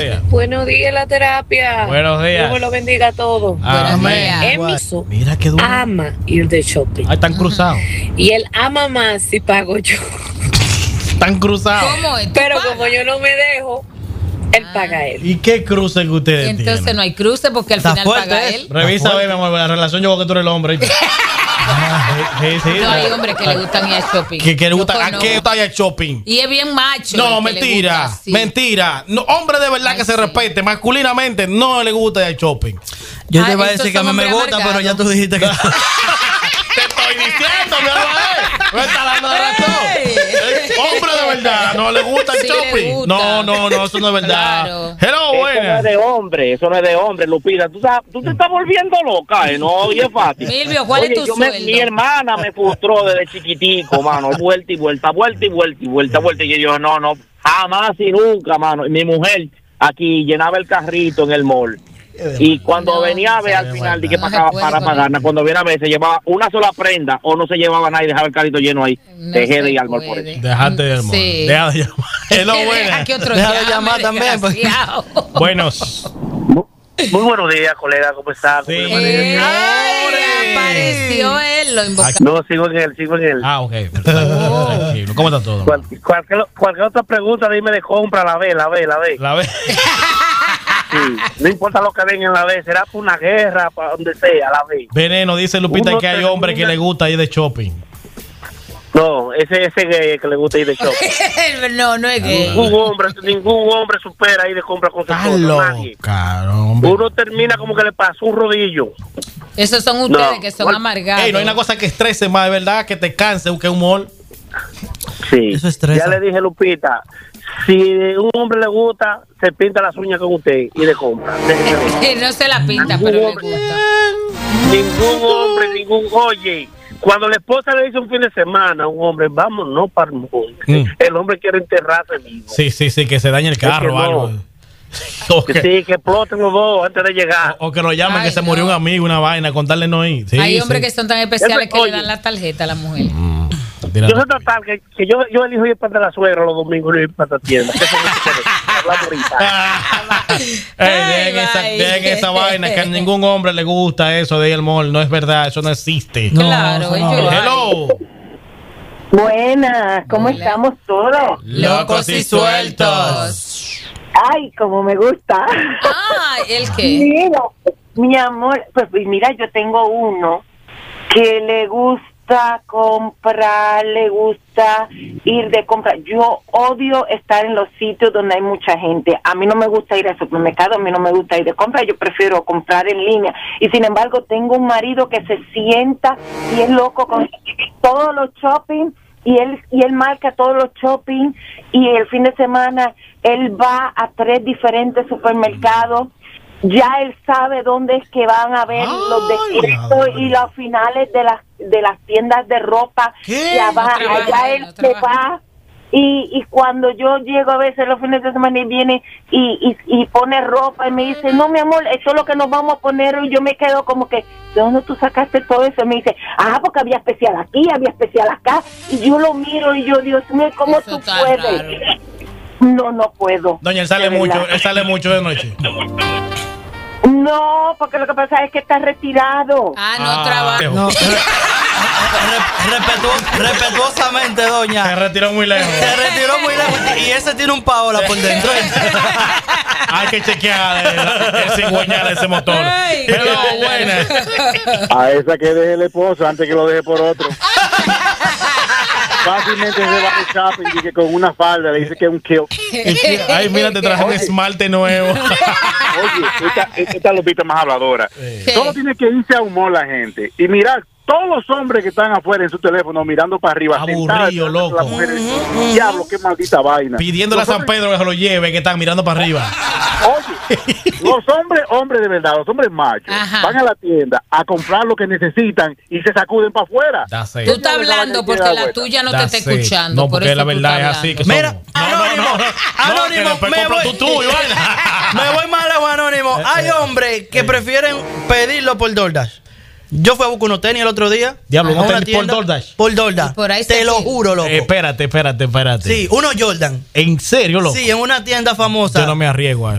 Buenos días, la terapia. Buenos días. Dios me lo bendiga a todos. Amén. Emiso Mira qué duro. ama ir de shopping. Ahí están cruzados. Y él ama más si pago yo. Están cruzados. ¿Cómo es? Pero como yo no me dejo, él paga él. ¿Y qué cruce que ustedes Entonces tienen? no hay cruce porque al Está final fuerte, paga ¿eh? él. Revisa, a ver, mi amor, la relación yo creo que tú eres el hombre. Sí. No hay hombres que le gustan ir al shopping. Que le gusta, Yo ¿a conozco. qué está el shopping? Y es bien macho. No, el que le mentira, gusta, sí. mentira. No, hombre de verdad Ay, que se sí. respete, masculinamente no le gusta el shopping. Yo te Ay, iba a esos decir que a mí son me hombres gusta, pero amargados. ya tú dijiste que. Te estoy diciendo, mi amor. Me está dando razón. Hombre de verdad, no le gusta el Sí le shopping. gusta. No, eso no es verdad. Claro. Hello, Eso no buenas. es de hombre, eso no es de hombre, Lupita. Tú te estás volviendo loca, No, y es fácil. Milvio, ¿cuál es tu sueldo? Mi hermana me frustró desde chiquitico, mano. Vuelta y vuelta, vuelta y vuelta y vuelta, vuelta. Y yo, no, jamás y nunca, mano. Y mi mujer aquí llenaba el carrito en el mall. Y cuando No, venía a ver al se final, ve dije mal. para No se puede con pagarla. eso. Cuando viene a ver, se llevaba una sola prenda o no se llevaba nada y dejaba el carrito lleno ahí. No Dejé se de ir al mall por puede. eso. Déjate de llamar. Sí. Deja de llamar. Hello, Deja buenas. que otro Deja de llame, llamar también, pues. desgraciado. Buenos. Muy buenos días, colega, ¿cómo estás? Sí. Ay, apareció él, lo invocó. No, sigo en él. Ah, ok. Perfecto. Tranquilo. ¿Cómo está todo? Cualquier otra pregunta, dime de compra, la ve. La vez. Sí. No importa lo que venga en la vez, será por una guerra, para donde sea, la ve. Veneno, dice Lupita Uno que hay termina- hombres que le gusta ir de shopping. No, ese gay que le gusta ir de shopping. No es gay. Ningún hombre supera ir de compra con su Está esposa, nadie. loca, hombre. Uno termina como que le pasó un rodillo. Esos son ustedes No. que son Bueno, amargados. Ey, no hay una cosa que estrese más, de verdad, que te canse que un humor. Sí. Eso estresa. Ya le dije, Lupita, si a un hombre le gusta, se pinta las uñas con usted y de compra. No se la pinta, pero le gusta. Oye, cuando la esposa le dice un fin de semana a un hombre, vámonos para el monte. El hombre quiere enterrarse vivo. Sí, que se dañe el carro o no. algo. O que, Sí, que exploten los dos antes de llegar. o que lo llamen Ay, que se murió no. un amigo, una vaina, contarle no ir. Sí, Hay sí. hombres que son tan especiales que Oye. le dan la tarjeta a la mujer. Tira- Yo soy total, que yo elijo ir para la suegra los domingos y ir para la tienda. Que eso no se puede. Hablamos ahorita. Dejen bye. esa vaina, que a ningún hombre le gusta eso de ir al mall. No es verdad, eso no existe. No, Claro, eso no. ellos Hello. Buenas, ¿cómo Hola. estamos todos? Locos y sueltos. Ay, como me gusta. Ah, ¿el qué? Mira, mi amor, pues mira, yo tengo uno que le gusta comprar, le gusta ir de compra. Yo odio estar en los sitios donde hay mucha gente. A mí no me gusta ir al supermercado, a mí no me gusta ir de compra, yo prefiero comprar en línea. Y sin embargo, tengo un marido que se sienta y es loco con todos los shopping y él marca todos los shopping y el fin de semana él va a 3 diferentes supermercados. Ya él sabe dónde es que van a ver los descuentos y los finales de las tiendas de ropa. ¿Qué? Ya va, No trabaja allá él, él no se trabaja. va. Y cuando yo llego a veces los fines de semana y viene y pone ropa y me dice, no mi amor, eso es lo que nos vamos a poner, y yo me quedo como que, ¿de dónde tú sacaste todo eso? Y me dice, porque había especial aquí, había especial acá, y yo lo miro y yo, Dios mío, ¿cómo Eso tú está puedes? raro. No puedo. Doña, él De sale verdad. mucho de noche. No, porque lo que pasa es que está retirado. No trabaja. No, respetuosamente, Se doña. retiró muy lejos. Se retiró muy lejos y ese tiene un paola por dentro. Hay que chequear el cigüeñal de ese motor. Ay, Hello, qué buenas. A esa que deje el esposo antes que lo deje por otro. Fácilmente se va de shopping y que con una falda le dice que es un kill. Ay, mira, te traje un esmalte nuevo. Oye, esta Lupita más habladora. ¿Qué? Solo tiene que irse a un mall la gente y mirar todos los hombres que están afuera en su teléfono mirando para arriba. Aburrido, sentadas delante de loco. las mujeres. Diablo, qué maldita vaina. Pidiéndole a San Pedro que se lo lleve, que están mirando para arriba. Oye, los hombres de verdad, los hombres machos, Ajá. van a la tienda a comprar lo que necesitan y se sacuden para afuera. That's it. Tú estás hablando porque la tuya no te That's está it. escuchando. No, por porque eso la tú verdad es estás así. Que Mira, somos. Anónimo, que después me compra voy. tú tuyo, vaina. Me voy más lejos, Anónimo. Hay hombres que prefieren pedirlo por DoorDash. Yo fui a buscar unos tenis el otro día. Diablo, a ¿unos una tenis por tienda. DoorDash? Por DoorDash. Y por ahí Te se lo sigue. juro, loco. Espérate. Sí, unos Jordan. ¿En serio, loco? Sí, en una tienda famosa. Yo no me arriesgo a